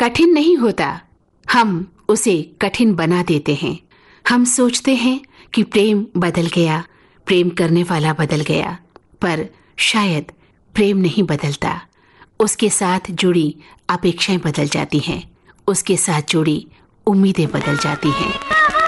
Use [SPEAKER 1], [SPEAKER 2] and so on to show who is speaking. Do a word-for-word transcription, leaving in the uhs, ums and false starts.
[SPEAKER 1] कठिन नहीं होता, हम उसे कठिन बना देते हैं। हम सोचते हैं कि प्रेम बदल गया, प्रेम करने वाला बदल गया, पर शायद प्रेम नहीं बदलता। उसके साथ जुड़ी अपेक्षाएं बदल जाती हैं, उसके साथ जुड़ी उम्मीदें बदल जाती हैं।